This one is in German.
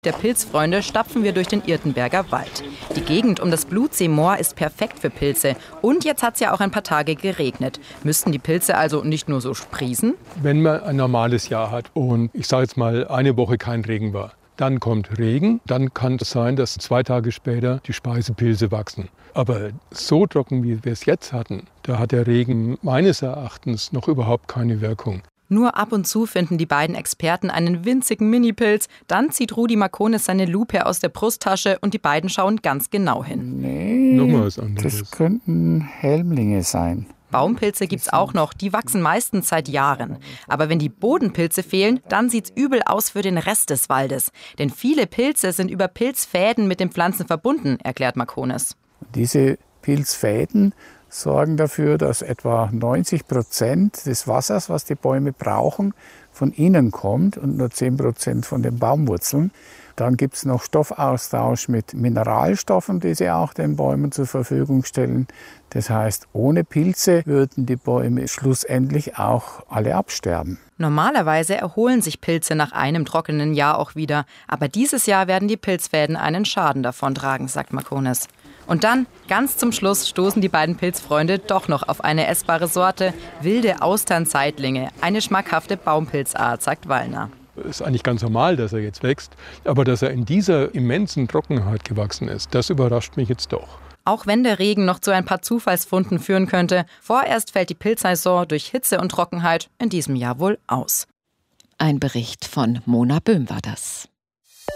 Der Pilzfreunde stapfen wir durch den Irtenberger Wald. Die Gegend um das Blutseemoor ist perfekt für Pilze. Und jetzt hat es ja auch ein paar Tage geregnet. Müssten die Pilze also nicht nur so sprießen? Wenn man ein normales Jahr hat und ich sage jetzt mal eine Woche kein Regen war, dann kommt Regen, dann kann es sein, dass 2 Tage später die Speisepilze wachsen. Aber so trocken, wie wir es jetzt hatten, da hat der Regen meines Erachtens noch überhaupt keine Wirkung. Nur ab und zu finden die beiden Experten einen winzigen Minipilz. Dann zieht Rudi Marconis seine Lupe aus der Brusttasche und die beiden schauen ganz genau hin. Nee, Nochmal was anderes. Das könnten Helmlinge sein. Baumpilze gibt's auch noch, die wachsen meistens seit Jahren. Aber wenn die Bodenpilze fehlen, dann sieht's übel aus für den Rest des Waldes. Denn viele Pilze sind über Pilzfäden mit den Pflanzen verbunden, erklärt Marconis. Diese Pilzfäden sorgen dafür, dass etwa 90% des Wassers, was die Bäume brauchen, von innen kommt und nur 10% von den Baumwurzeln. Dann gibt es noch Stoffaustausch mit Mineralstoffen, die sie auch den Bäumen zur Verfügung stellen. Das heißt, ohne Pilze würden die Bäume schlussendlich auch alle absterben. Normalerweise erholen sich Pilze nach einem trockenen Jahr auch wieder. Aber dieses Jahr werden die Pilzfäden einen Schaden davontragen, sagt Marconis. Und dann, ganz zum Schluss, stoßen die beiden Pilzfreunde doch noch auf eine essbare Sorte, wilde Austernzeitlinge, eine schmackhafte Baumpilzart, sagt Wallner. Es ist eigentlich ganz normal, dass er jetzt wächst, aber dass er in dieser immensen Trockenheit gewachsen ist, das überrascht mich jetzt doch. Auch wenn der Regen noch zu ein paar Zufallsfunden führen könnte, vorerst fällt die Pilzsaison durch Hitze und Trockenheit in diesem Jahr wohl aus. Ein Bericht von Mona Böhm war das.